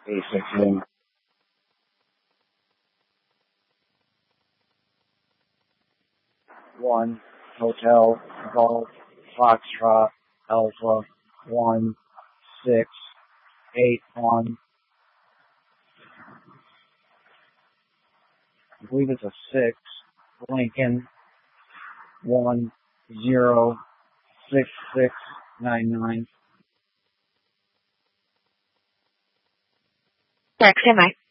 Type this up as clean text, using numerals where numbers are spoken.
basically. One Hotel Golf Foxtrot Alpha 1681. I believe it's a 6. Lincoln 106699. Correct, am I?